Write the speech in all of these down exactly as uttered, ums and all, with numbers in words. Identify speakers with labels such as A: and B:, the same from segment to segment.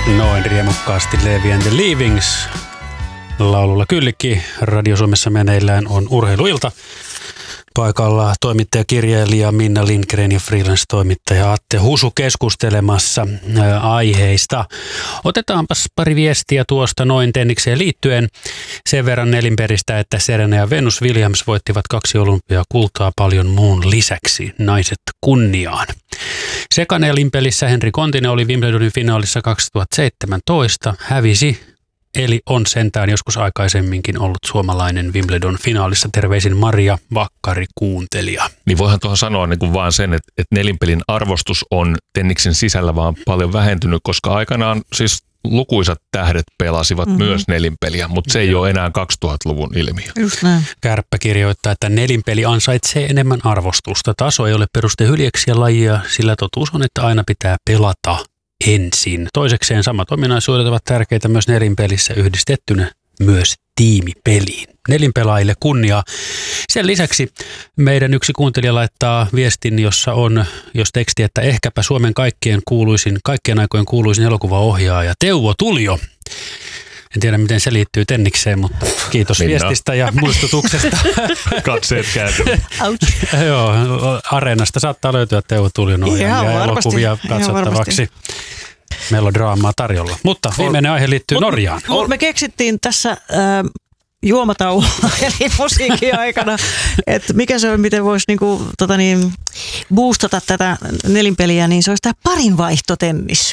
A: Noin riemukkaasti Levi and the Leavings laululla kyllikki. Radio Suomessa meneillään on urheiluilta. Paikalla toimittaja, kirjailija Minna Lindgren ja freelance-toimittaja Atte Husu keskustelemassa ää, aiheista. Otetaanpas pari viestiä tuosta noin tennikseen liittyen. Sen verran nelinperistä, että Serena ja Venus Williams voittivat kaksi olympiakultaa paljon muun lisäksi. Naiset kunniaan. Sekanelinpelissä Henri Kontinen oli Wimbledonin finaalissa kaksituhattaseitsemäntoista. Hävisi. Eli on sentään joskus aikaisemminkin ollut suomalainen Wimbledon finaalissa. Terveisin Maria Vakkari, kuuntelija.
B: Niin voihan tuohon sanoa niin kuin vaan sen, että, että nelinpelin arvostus on tenniksen sisällä vaan paljon vähentynyt, koska aikanaan siis lukuisat tähdet pelasivat mm-hmm. myös nelinpeliä, mutta se ei ole enää kaksituhattaluvun ilmiö.
C: Just näin.
A: Kärppä kirjoittaa, että nelinpeli ansaitsee enemmän arvostusta. Taso ei ole peruste hyljeksiä lajia, sillä totuus on, että aina pitää pelata ensin. Toisekseen samat ominaisuudet ovat tärkeitä myös nelinpelissä yhdistettynä myös tiimipeliin. Nelinpelaajille kunniaa. Sen lisäksi meidän yksi kuuntelija laittaa viestin, jossa on jos teksti, että ehkäpä Suomen kaikkien kuuluisin, kaikkien aikojen kuuluisin elokuvaohjaaja Teuvo Tulio. En tiedä, miten se liittyy tennikseen, mutta kiitos Minna. Viestistä ja muistutuksesta.
B: Katseet kääntyvät.
A: Joo, Areenasta saattaa löytyä Teuvo Tulion ohjaamia ja elokuvia katsottavaksi. Melodraamaa tarjolla. Mutta viimeinen aihe liittyy mut, Norjaan.
C: Mut me keksittiin tässä äh, juomatauolla eli musiikin aikana, että mikä se on, miten voisi niinku, tota niin, boostata tätä nelinpeliä, niin se olisi tämä parinvaihtotennis.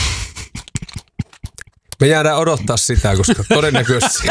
D: Me jäädään odottaa sitä, koska todennäköisesti,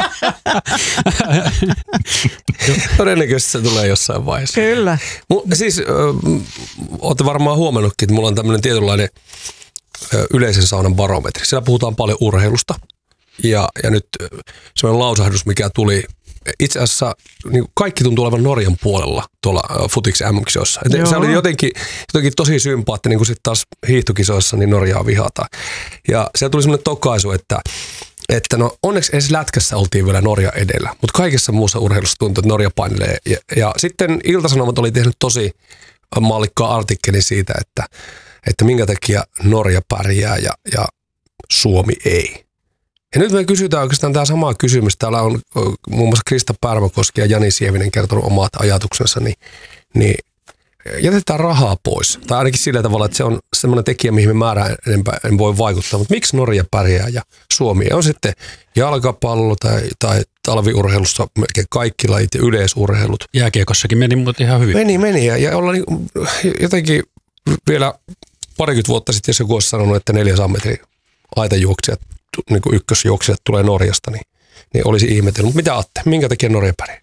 D: todennäköisesti se tulee jossain vaiheessa.
C: Kyllä.
D: Mut, siis äh, olette varmaan huomannutkin, että mulla on tämmöinen tietynlainen äh, yleisen saunan barometri. Siellä puhutaan paljon urheilusta. Ja, ja nyt semmoinen lausahdus, mikä tuli, itse asiassa niin kaikki tuntuu olevan Norjan puolella tuolla Futiksi M M-kisoissa. Se oli jotenkin, jotenkin tosi sympaattinen, niin kuin sitten taas hiihtokisoissa, niin Norjaa vihataan. Ja siellä tuli semmoinen tokaisu, että, että no onneksi edes lätkässä oltiin vielä Norja edellä, mutta kaikessa muussa urheilussa tuntuu, että Norja painelee. Ja, ja sitten Ilta-Sanomat oli tehnyt tosi mallikkaa artikkelin siitä, että, että minkä takia Norja pärjää ja, ja Suomi ei. Ja nyt me kysytään oikeastaan tämä sama kysymys. Täällä on muun muassa Krista Pärmäkoski ja Jani Sievinen kertonut omat ajatuksensa, niin, niin jätetään rahaa pois. Tai ainakin sillä tavalla, että se on semmoinen tekijä, mihin me määrään enempää en voi vaikuttaa. Mutta miksi Norja pärjää ja Suomi on sitten jalkapallo tai, tai talviurheilussa melkein kaikki lajit ja yleisurheilut.
A: Jääkiekossakin meni muuten ihan hyvin.
D: Meni, meni. Ja, ja ollaan niin, jotenkin vielä parikymmentä vuotta sitten, jos joku olisi sanonut, että neljäsataa metrin aitajuoksijat, niin kuin ykkösjuoksijat tulee Norjasta, niin, niin olisi ihmetellyt. Mutta mitä Atte, minkä takia Norja pärjää?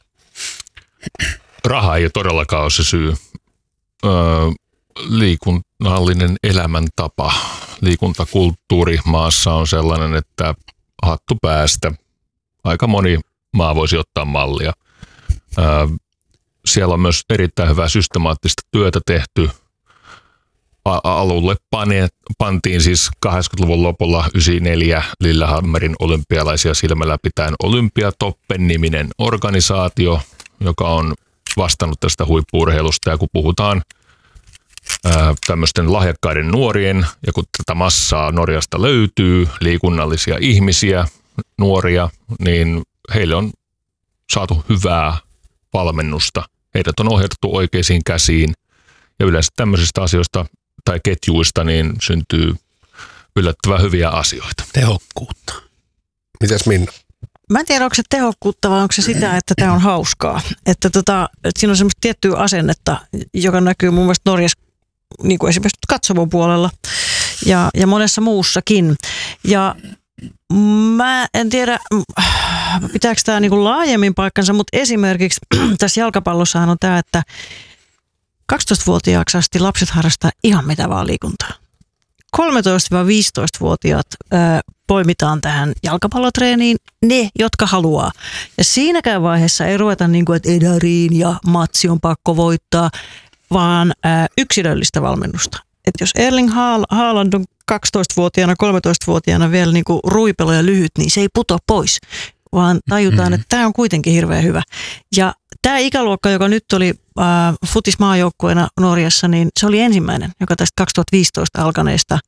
B: Raha ei todellakaan ole se syy. Öö, liikunnallinen elämäntapa, liikuntakulttuuri maassa on sellainen, että hattu päästä. Aika moni maa voisi ottaa mallia. Öö, siellä on myös erittäin hyvää systemaattista työtä tehty. Alulle pantiin siis kahdeksankymmentäluvun lopulla yhdeksänkymmentäneljä Lillehammerin olympialaisia silmällä pitäen Olympiatoppen-niminen organisaatio, joka on vastannut tästä huippu-urheilusta. Ja kun puhutaan ää, tämmöisten lahjakkaiden nuorien, ja kun tätä massaa Norjasta löytyy, liikunnallisia ihmisiä, nuoria, niin heille on saatu hyvää valmennusta. Heidät on ohjattu oikeisiin käsiin, ja yleensä tämmöisistä asioista tai ketjuista, niin syntyy yllättävän hyviä asioita.
A: Tehokkuutta.
D: Mitäs Minna?
C: Mä en tiedä, onko se tehokkuutta vai onko se sitä, että tämä on hauskaa. Että, tota, että siinä on semmoista tiettyä asennetta, joka näkyy mun mielestä Norjassa niin kuin esimerkiksi katsomon puolella ja, ja monessa muussakin. Ja mä en tiedä, pitääkö tämä niin kuin laajemmin paikkansa, mutta esimerkiksi tässä jalkapallossahan on tämä, että kaksitoistavuotiaaksi asti lapset harrastaa ihan mitä vaan liikuntaa. kolmetoista-viisitoistavuotiaat ö, poimitaan tähän jalkapallotreeniin, ne, jotka haluaa. Ja siinäkään vaiheessa ei ruveta niin kuin, että edariin ja matsi on pakko voittaa, vaan ö, yksilöllistä valmennusta. Et jos Erling Haaland on kaksitoistavuotiaana, kolmetoistavuotiaana vielä niin kuin ruipelo ja lyhyt, niin se ei puto pois, vaan tajutaan, mm-hmm. että tämä on kuitenkin hirveän hyvä. Ja tämä ikäluokka, joka nyt oli äh, futismaajoukkueena Norjassa, niin se oli ensimmäinen, joka tästä kaksituhattaviisitoista alkaneesta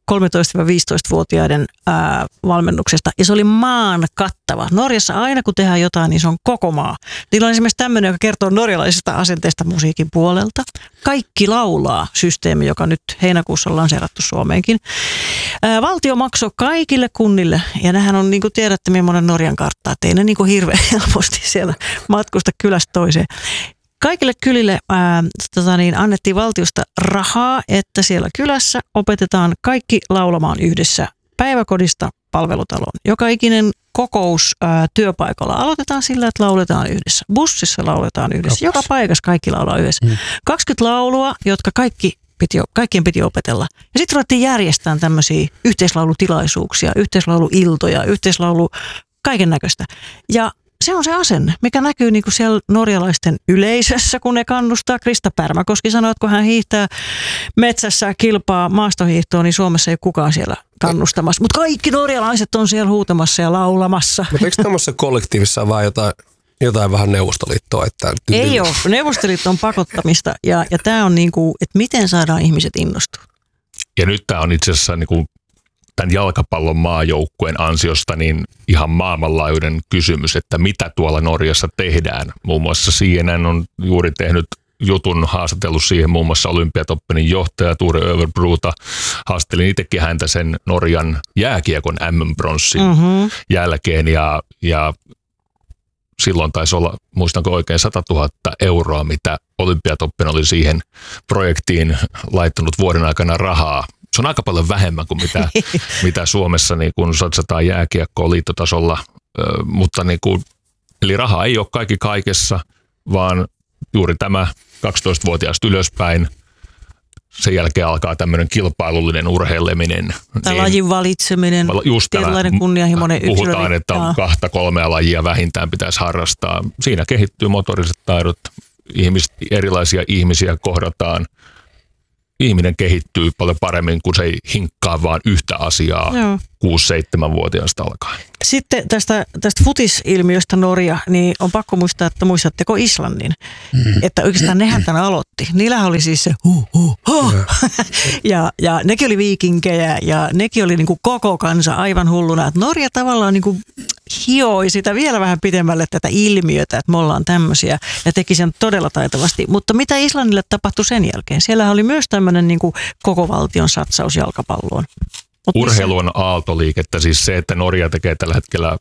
C: kolmetoista-viisitoistavuotiaiden ää, valmennuksesta. Ja se oli maan kattava. Norjassa aina kun tehdään jotain, niin se on koko maa. Niillä on esimerkiksi tämmöinen, joka kertoo norjalaisesta asenteesta musiikin puolelta. Kaikki laulaa -systeemi, joka nyt heinäkuussa on lanseerattu Suomeenkin. Ää, valtio maksoi kaikille kunnille, ja nämähän on, niin kuin tiedätte, millainen Norjan kartta, että ei ne niin kuin hirveän helposti siellä matkusta kylästä toiseen. Kaikille kylille ää, tota niin, annettiin valtiosta rahaa, että siellä kylässä opetetaan kaikki laulamaan yhdessä päiväkodista palvelutaloon. Joka ikinen kokous ää, työpaikalla aloitetaan sillä, että lauletaan yhdessä. Bussissa lauletaan yhdessä. Joka paikassa kaikki laulaa yhdessä. Mm. kaksikymmentä laulua, jotka kaikki piti, kaikkien piti opetella. Ja sitten ruvettiin järjestämään tämmöisiä yhteislaulutilaisuuksia, yhteislauluiltoja, yhteislaulu kaiken näköistä. Ja se on se asenne, mikä näkyy niinku siellä norjalaisten yleisössä, kun ne kannustaa. Krista Pärmäkoski sanoi, että kun hän hiihtää metsässä kilpaa maastohiihtoa, niin Suomessa ei ole kukaan siellä kannustamassa. Mutta kaikki norjalaiset on siellä huutamassa ja laulamassa.
D: Mutta eikö tämmöisessä kollektiivissa ole vähän jotain, jotain vähän Neuvostoliittoa? Että...
C: Ei ole. Neuvostoliitto on pakottamista ja, ja tämä on niinku, että miten saadaan ihmiset innostua.
B: Ja nyt tämä on itse asiassa niinku tämän jalkapallon maajoukkueen ansiosta niin ihan maailmanlaajuinen kysymys, että mitä tuolla Norjassa tehdään. Muun muassa C N N on juuri tehnyt jutun, haastatellut siihen muun muassa Olympiatoppenin johtaja Ture Överbruta. Haastelin itsekin häntä sen Norjan jääkiekon äm äm-bronssin mm-hmm. jälkeen ja, ja silloin taisi olla, muistanko oikein, satatuhatta euroa, mitä Olympiatoppen oli siihen projektiin laittanut vuoden aikana rahaa. Se on aika paljon vähemmän kuin mitä, mitä Suomessa niin kun satsataan jääkiekkoon liittotasolla, ö, mutta niin kun, eli raha ei ole kaikki kaikessa, vaan juuri tämä kaksitoistavuotiaasta ylöspäin, sen jälkeen alkaa tämmöinen kilpailullinen urheileminen.
C: Tai
B: niin,
C: lajin valitseminen,
B: just
C: tietynlainen kunnianhimoinen yksilö.
B: Puhutaan, että on kahta kolmea lajia vähintään pitäisi harrastaa. Siinä kehittyy motoriset taidot, ihmis, erilaisia ihmisiä kohdataan. Ihminen kehittyy paljon paremmin, kun se ei hinkkaa vaan yhtä asiaa kuusi-seitsemänvuotiaasta alkaen.
C: Sitten tästä, tästä futisilmiöstä Norja, niin on pakko muistaa, että muistatteko Islannin? Mm. Että oikeastaan nehän tämän aloitti. Niillähän oli siis se huh, huh, huh. ja, ja nekin oli viikinkejä ja nekin oli niin kuin koko kansa aivan hulluna. Että Norja tavallaan niin kuin hioi sitä vielä vähän pidemmälle tätä ilmiötä, että me ollaan tämmöisiä ja teki sen todella taitavasti. Mutta mitä Islannille tapahtui sen jälkeen? Siellä oli myös tämmöinen niin kuin koko valtion satsaus jalkapalloon.
B: Urheilu on aaltoliikettä, siis se, että Norja tekee tällä hetkellä,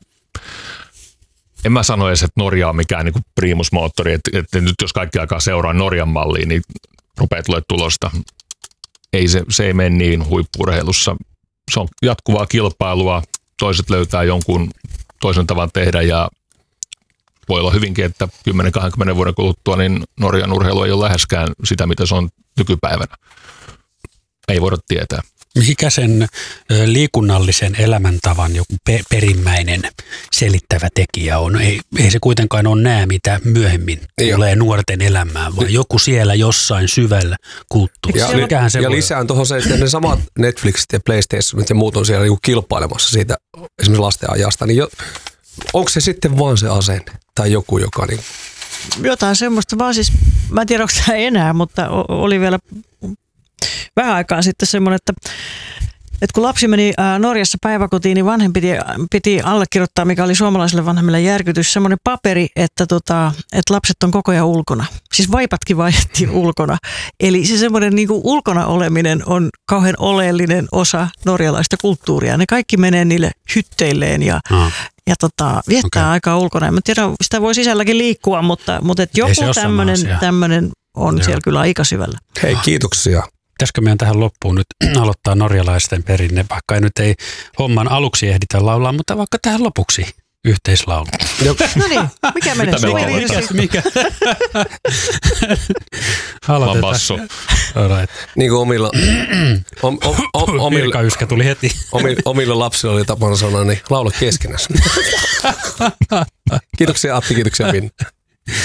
B: en mä sano edes, että Norja on mikään niin kuin primusmoottori, että, että nyt jos kaikki aikaa seuraa Norjan malliin, niin rupeaa tulee tulosta. Ei se, se ei mene niin huippu-urheilussa. Se on jatkuvaa kilpailua, toiset löytää jonkun toisen tavan tehdä ja voi olla hyvinkin, että kymmenen kaksikymmentä vuoden kuluttua niin Norjan urheilu ei ole läheskään sitä, mitä se on nykypäivänä. Ei voida tietää.
A: Mikä sen liikunnallisen elämäntavan joku pe- perimmäinen selittävä tekijä on? Ei, ei se kuitenkaan ole nää, mitä myöhemmin ei tulee ole nuorten elämään, vaan joku siellä jossain syvällä kulttuurissa.
D: Ja,
A: se
D: ja lisään tuohon se, että ne samat Netflixit ja PlayStationit ja muut on siellä niinku kilpailemassa siitä esimerkiksi lasten ajasta, niin jo, onko se sitten vaan se asenne tai joku, joka niin...
C: Jotain semmoista, vaan siis, mä en tiedä, onko tämä enää, mutta oli vielä vähän aikaa sitten semmoinen, että, että kun lapsi meni ää, Norjassa päiväkotiin, niin vanhempi piti, piti allekirjoittaa, mikä oli suomalaisille vanhemmille järkytys, semmoinen paperi, että, tota, että lapset on koko ajan ulkona. Siis vaipatkin vaihdettiin ulkona. Eli se semmoinen niin kuin ulkona oleminen on kauhean oleellinen osa norjalaista kulttuuria. Ne kaikki menee niille hytteilleen ja, ah. ja tota, viettää okay. aikaa ulkona. En tiedä, sitä voi sisälläkin liikkua, mutta, mutta et joku tämmöinen on Joo. siellä kyllä aika syvällä.
D: Hei, kiitoksia.
A: Pitäisikö meidän tähän loppuun nyt aloittaa norjalaisten perinne, vaikka ei nyt ei homman aluksi ehditä laulaa, mutta vaikka tähän lopuksi yhteislaulu.
C: No niin, mikä menee?
B: Mikä?
A: mikä?
B: Aloitetaan. Basso.
A: Right.
D: Niin kuin omilla... om, om, om, omilla
A: Virkayskä tuli heti.
D: Omilla, omilla lapsilla oli tapana sanoa, niin laula keskenässä. Kiitoksia Atti, kiitoksia Minna.